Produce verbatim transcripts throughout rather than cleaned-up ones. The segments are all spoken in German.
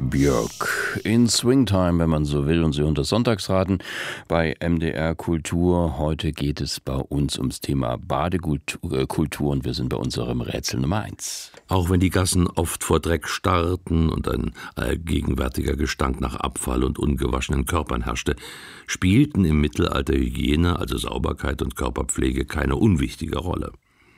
Björk in Swingtime, wenn man so will, und Sie unter Sonntagsraten bei M D R Kultur. Heute geht es bei uns ums Thema Badekultur und wir sind bei unserem Rätsel Nummer eins. Auch wenn die Gassen oft vor Dreck starrten und ein allgegenwärtiger Gestank nach Abfall und ungewaschenen Körpern herrschte, spielten im Mittelalter Hygiene, also Sauberkeit und Körperpflege, keine unwichtige Rolle.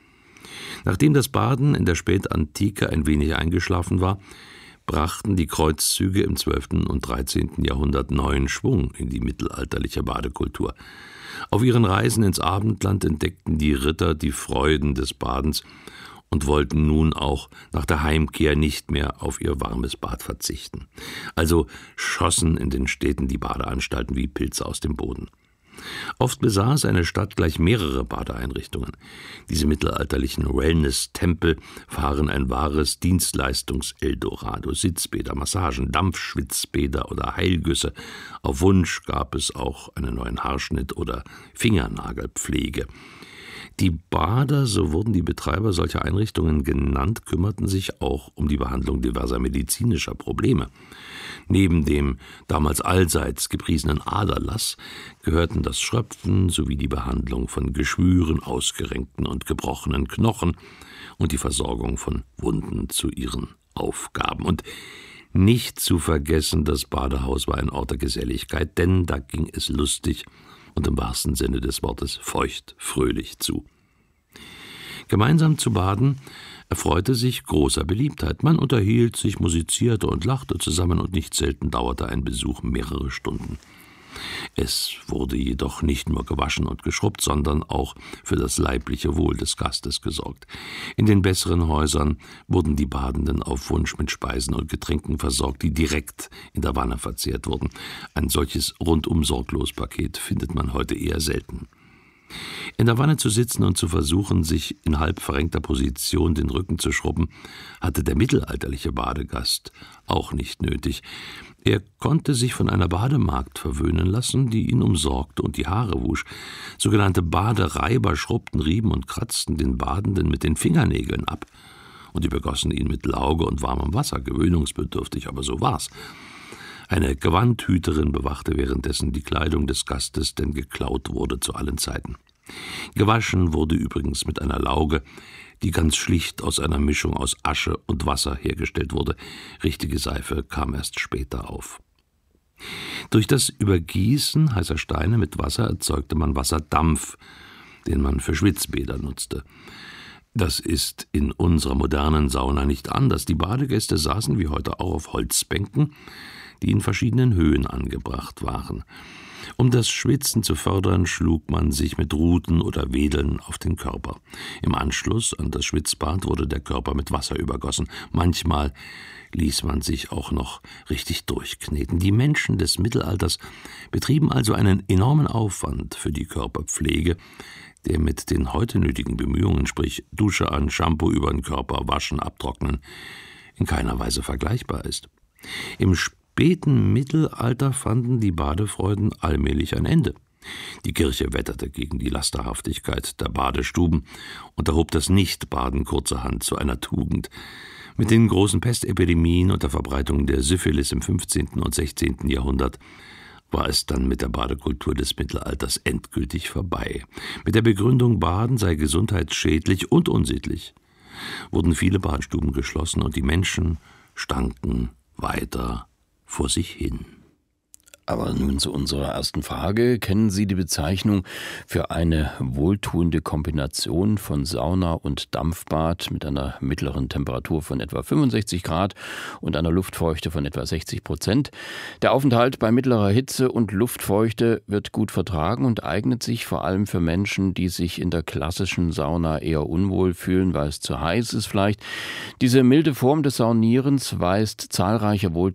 Nachdem das Baden in der Spätantike ein wenig eingeschlafen war, brachten die Kreuzzüge im zwölften und dreizehnten Jahrhundert neuen Schwung in die mittelalterliche Badekultur. Auf ihren Reisen ins Abendland entdeckten die Ritter die Freuden des Badens und wollten nun auch nach der Heimkehr nicht mehr auf ihr warmes Bad verzichten. Also schossen in den Städten die Badeanstalten wie Pilze aus dem Boden. Oft besaß eine Stadt gleich mehrere Badeeinrichtungen. Diese mittelalterlichen Wellness-Tempel waren ein wahres Dienstleistungs-Eldorado. Sitzbäder, Massagen, Dampfschwitzbäder oder Heilgüsse. Auf Wunsch gab es auch einen neuen Haarschnitt oder Fingernagelpflege. Die Bader, so wurden die Betreiber solcher Einrichtungen genannt, kümmerten sich auch um die Behandlung diverser medizinischer Probleme. Neben dem damals allseits gepriesenen Aderlass gehörten das Schröpfen sowie die Behandlung von Geschwüren, ausgerenkten und gebrochenen Knochen und die Versorgung von Wunden zu ihren Aufgaben. Und nicht zu vergessen, das Badehaus war ein Ort der Geselligkeit, denn da ging es lustig und im wahrsten Sinne des Wortes feucht fröhlich zu. Gemeinsam zu baden erfreute sich großer Beliebtheit. Man unterhielt sich, musizierte und lachte zusammen und nicht selten dauerte ein Besuch mehrere Stunden. Es wurde jedoch nicht nur gewaschen und geschrubbt, sondern auch für das leibliche Wohl des Gastes gesorgt. In den besseren Häusern wurden die Badenden auf Wunsch mit Speisen und Getränken versorgt, die direkt in der Wanne verzehrt wurden. Ein solches Rundum-Sorglos-Paket findet man heute eher selten. In der Wanne zu sitzen und zu versuchen, sich in halb verrenkter Position den Rücken zu schrubben, hatte der mittelalterliche Badegast auch nicht nötig. Er konnte sich von einer Bademagd verwöhnen lassen, die ihn umsorgte und die Haare wusch. Sogenannte Badereiber schrubbten, rieben und kratzten den Badenden mit den Fingernägeln ab und übergossen ihn mit Lauge und warmem Wasser, gewöhnungsbedürftig, aber so war's. Eine Gewandhüterin bewachte währenddessen die Kleidung des Gastes, denn geklaut wurde zu allen Zeiten. Gewaschen wurde übrigens mit einer Lauge, die ganz schlicht aus einer Mischung aus Asche und Wasser hergestellt wurde. Richtige Seife kam erst später auf. Durch das Übergießen heißer Steine mit Wasser erzeugte man Wasserdampf, den man für Schwitzbäder nutzte. Das ist in unserer modernen Sauna nicht anders. Die Badegäste saßen wie heute auch auf Holzbänken, die in verschiedenen Höhen angebracht waren. Um das Schwitzen zu fördern, schlug man sich mit Ruten oder Wedeln auf den Körper. Im Anschluss an das Schwitzbad wurde der Körper mit Wasser übergossen. Manchmal ließ man sich auch noch richtig durchkneten. Die Menschen des Mittelalters betrieben also einen enormen Aufwand für die Körperpflege, der mit den heute nötigen Bemühungen, sprich Dusche an, Shampoo über den Körper, Waschen, Abtrocknen, in keiner Weise vergleichbar ist. Im späten Mittelalter fanden die Badefreuden allmählich ein Ende. Die Kirche wetterte gegen die Lasterhaftigkeit der Badestuben und erhob das Nichtbaden kurzerhand zu einer Tugend. Mit den großen Pestepidemien und der Verbreitung der Syphilis im fünfzehnten und sechzehnten Jahrhundert war es dann mit der Badekultur des Mittelalters endgültig vorbei. Mit der Begründung, Baden sei gesundheitsschädlich und unsittlich, wurden viele Badstuben geschlossen und die Menschen stanken weiter vor sich hin. Aber nun zu unserer ersten Frage. Kennen Sie die Bezeichnung für eine wohltuende Kombination von Sauna und Dampfbad mit einer mittleren Temperatur von etwa fünfundsechzig Grad und einer Luftfeuchte von etwa sechzig Prozent? Der Aufenthalt bei mittlerer Hitze und Luftfeuchte wird gut vertragen und eignet sich vor allem für Menschen, die sich in der klassischen Sauna eher unwohl fühlen, weil es zu heiß ist vielleicht. Diese milde Form des Saunierens weist zahlreiche wohl